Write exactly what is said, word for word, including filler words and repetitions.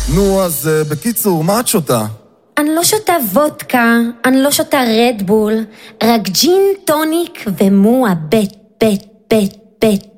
נו, אז uh, בקיצור, מה את שותה? אני לא שותה וודקה, אני לא שותה רדבול, רק ג'ין טוניק ומואה בית בית בית בית